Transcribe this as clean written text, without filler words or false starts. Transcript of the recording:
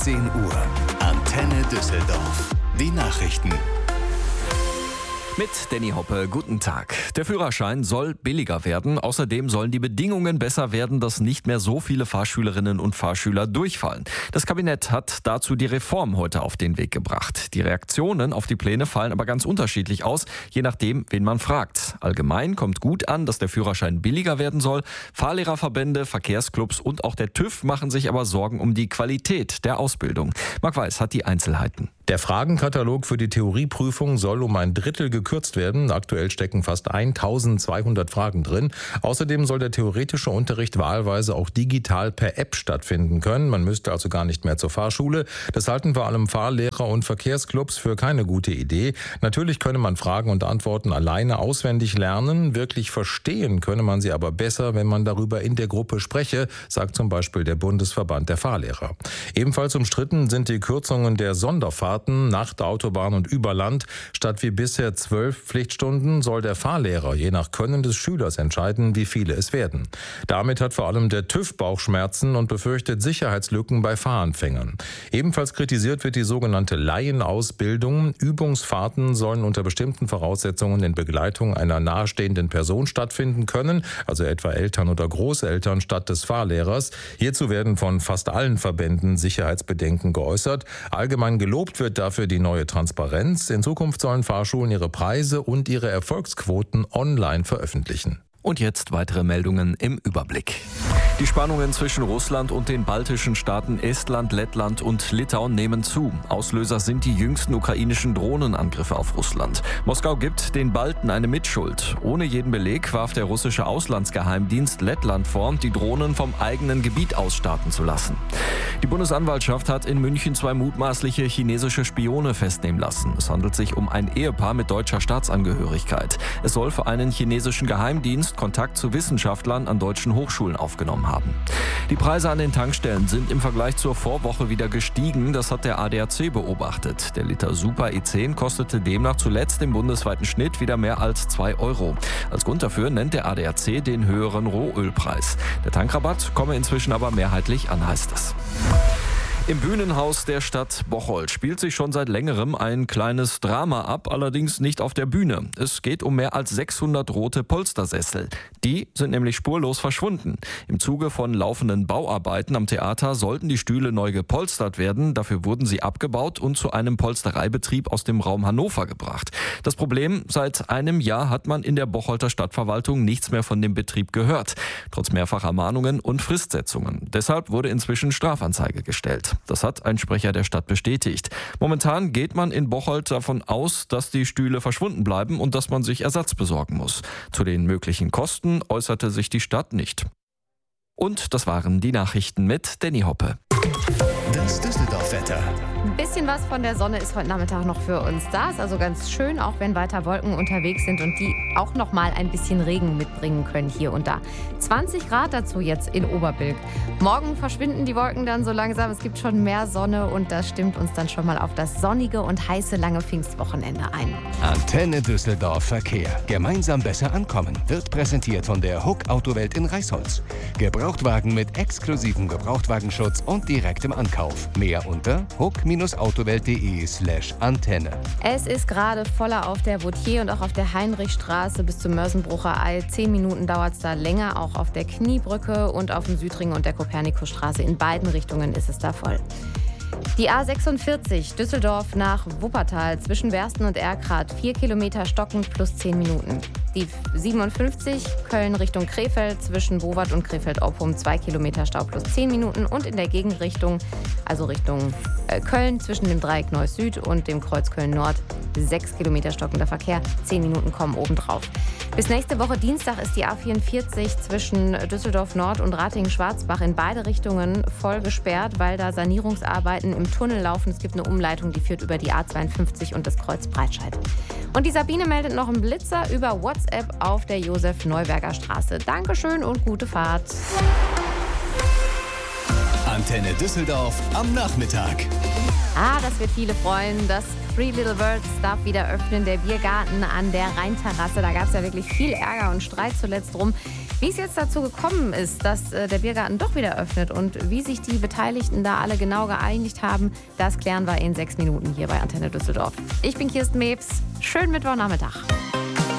10 Uhr. Antenne Düsseldorf. Die Nachrichten. Mit Danny Hoppe, guten Tag. Der Führerschein soll billiger werden. Außerdem sollen die Bedingungen besser werden, dass nicht mehr so viele Fahrschülerinnen und Fahrschüler durchfallen. Das Kabinett hat dazu die Reform heute auf den Weg gebracht. Die Reaktionen auf die Pläne fallen aber ganz unterschiedlich aus, je nachdem, wen man fragt. Allgemein kommt gut an, dass der Führerschein billiger werden soll. Fahrlehrerverbände, Verkehrsclubs und auch der TÜV machen sich aber Sorgen um die Qualität der Ausbildung. Marc Weiß hat die Einzelheiten. Der Fragenkatalog für die Theorieprüfung soll um ein Drittel gekürzt werden. Aktuell stecken fast 1200 Fragen drin. Außerdem soll der theoretische Unterricht wahlweise auch digital per App stattfinden können. Man müsste also gar nicht mehr zur Fahrschule. Das halten vor allem Fahrlehrer und Verkehrsclubs für keine gute Idee. Natürlich könne man Fragen und Antworten alleine auswendig lernen. Wirklich verstehen könne man sie aber besser, wenn man darüber in der Gruppe spreche, sagt zum Beispiel der Bundesverband der Fahrlehrer. Ebenfalls umstritten sind die Kürzungen der Sonderfahrten, Nacht, Autobahn und über Land. Statt wie bisher 12 Pflichtstunden soll der Fahrlehrer je nach Können des Schülers entscheiden, wie viele es werden. Damit hat vor allem der TÜV Bauchschmerzen und befürchtet Sicherheitslücken bei Fahranfängern. Ebenfalls kritisiert wird die sogenannte Laienausbildung. Übungsfahrten sollen unter bestimmten Voraussetzungen in Begleitung einer nahestehenden Person stattfinden können, also etwa Eltern oder Großeltern statt des Fahrlehrers. Hierzu werden von fast allen Verbänden Sicherheitsbedenken geäußert. Allgemein gelobt wird dafür die neue Transparenz. In Zukunft sollen Fahrschulen ihre Preise und ihre Erfolgsquoten online veröffentlichen. Und jetzt weitere Meldungen im Überblick. Die Spannungen zwischen Russland und den baltischen Staaten Estland, Lettland und Litauen nehmen zu. Auslöser sind die jüngsten ukrainischen Drohnenangriffe auf Russland. Moskau gibt den Balten eine Mitschuld. Ohne jeden Beleg warf der russische Auslandsgeheimdienst Lettland vor, die Drohnen vom eigenen Gebiet aus starten zu lassen. Die Bundesanwaltschaft hat in München 2 mutmaßliche chinesische Spione festnehmen lassen. Es handelt sich um ein Ehepaar mit deutscher Staatsangehörigkeit. Es soll für einen chinesischen Geheimdienst Kontakt zu Wissenschaftlern an deutschen Hochschulen aufgenommen haben. Die Preise an den Tankstellen sind im Vergleich zur Vorwoche wieder gestiegen. Das hat der ADAC beobachtet. Der Liter Super E10 kostete demnach zuletzt im bundesweiten Schnitt wieder mehr als 2 Euro. Als Grund dafür nennt der ADAC den höheren Rohölpreis. Der Tankrabatt komme inzwischen aber mehrheitlich an, heißt es. Im Bühnenhaus der Stadt Bocholt spielt sich schon seit längerem ein kleines Drama ab, allerdings nicht auf der Bühne. Es geht um mehr als 600 rote Polstersessel. Die sind nämlich spurlos verschwunden. Im Zuge von laufenden Bauarbeiten am Theater sollten die Stühle neu gepolstert werden. Dafür wurden sie abgebaut und zu einem Polstereibetrieb aus dem Raum Hannover gebracht. Das Problem: Seit einem Jahr hat man in der Bocholter Stadtverwaltung nichts mehr von dem Betrieb gehört. Trotz mehrfacher Mahnungen und Fristsetzungen. Deshalb wurde inzwischen Strafanzeige gestellt. Das hat ein Sprecher der Stadt bestätigt. Momentan geht man in Bocholt davon aus, dass die Stühle verschwunden bleiben und dass man sich Ersatz besorgen muss. Zu den möglichen Kosten äußerte sich die Stadt nicht. Und das waren die Nachrichten mit Danny Hoppe. Das Düsseldorf-Wetter. Ein bisschen was von der Sonne ist heute Nachmittag noch für uns da. Ist also ganz schön, auch wenn weiter Wolken unterwegs sind und die auch noch mal ein bisschen Regen mitbringen können hier und da. 20 Grad dazu jetzt in Oberbilk. Morgen verschwinden die Wolken dann so langsam. Es gibt schon mehr Sonne und das stimmt uns dann schon mal auf das sonnige und heiße lange Pfingstwochenende ein. Antenne Düsseldorf Verkehr. Gemeinsam besser ankommen. Wird präsentiert von der Huck Autowelt in Reisholz. Gebrauchtwagen mit exklusivem Gebrauchtwagenschutz und direktem Ankauf. Mehr unter huck-autowelt.de/Antenne. Es ist gerade voller auf der Vautier und auch auf der Heinrichstraße bis zum Mörsenbrucher Ei. 10 Minuten dauert es da länger, auch auf der Kniebrücke und auf dem Südring und der Kopernikusstraße. In beiden Richtungen ist es da voll. Die A46 Düsseldorf nach Wuppertal zwischen Bersten und Erkrath 4 Kilometer stockend plus 10 Minuten. Die 57 Köln Richtung Krefeld zwischen Bowart und Krefeld-Oppum 2 Kilometer Stau plus 10 Minuten und in der Gegenrichtung, also Richtung Köln zwischen dem Dreieck Neuss Süd und dem Kreuz Köln Nord 6 Kilometer stockender Verkehr, 10 Minuten kommen obendrauf. Bis nächste Woche Dienstag ist die A44 zwischen Düsseldorf Nord und Ratingen-Schwarzbach in beide Richtungen voll gesperrt, weil da Sanierungsarbeiten im Tunnel laufen. Es gibt eine Umleitung, die führt über die A52 und das Kreuz Breitscheid. Und die Sabine meldet noch einen Blitzer über WhatsApp auf der Josef-Neuberger Straße. Dankeschön und gute Fahrt. Antenne Düsseldorf am Nachmittag. Das wird viele freuen. Das Three Little Birds darf wieder öffnen, der Biergarten an der Rheinterrasse. Da gab es ja wirklich viel Ärger und Streit zuletzt drum. Wie es jetzt dazu gekommen ist, dass der Biergarten doch wieder öffnet und wie sich die Beteiligten da alle genau geeinigt haben, das klären wir in 6 Minuten hier bei Antenne Düsseldorf. Ich bin Kirsten Mebs. Schönen Mittwochnachmittag.